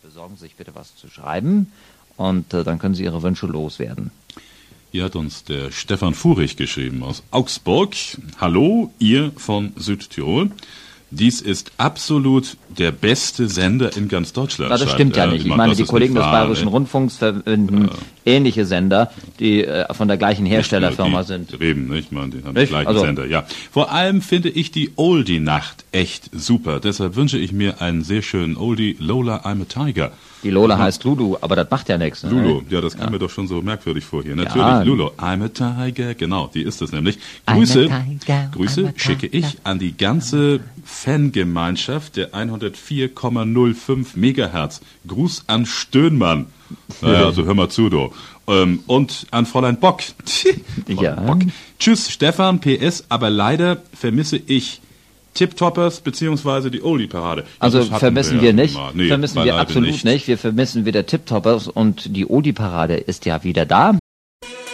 Besorgen Sie sich bitte was zu schreiben und dann können Sie Ihre Wünsche loswerden. Hier hat uns der Stefan Furich geschrieben aus Augsburg. Hallo, ihr von Südtirol. Dies ist absolut der beste Sender in ganz Deutschland. Na, das stimmt ja nicht. Ich meine, die Kollegen des Bayerischen Rundfunks verwenden ähnliche Sender, die von der gleichen Herstellerfirma sind. Eben, nicht? Ich meine, die haben die gleichen Sender, ja. Vor allem finde ich die Oldie-Nacht echt super. Deshalb wünsche ich mir einen sehr schönen Oldie, Lola, I'm a Tiger. Die Lola heißt Lulu, aber das macht ja nichts. Ne? Lulu, ja, das kam mir doch schon so merkwürdig vor hier. Natürlich, Lulu, I'm a Tiger, genau, die ist es nämlich. Grüße schicke ich an die ganze Fangemeinschaft der 104,05 Megahertz. Gruß an Stöhnmann. Naja, also hör mal zu, du. Und an Fräulein Bock. Ja. Bock. Tschüss, Stefan, PS, aber leider vermisse ich Tip-Toppers beziehungsweise die Oldie-Parade. Also vermissen wir nicht. Nee, vermissen wir absolut nicht. Wir vermissen wieder Tip-Toppers und die Oldie-Parade ist ja wieder da.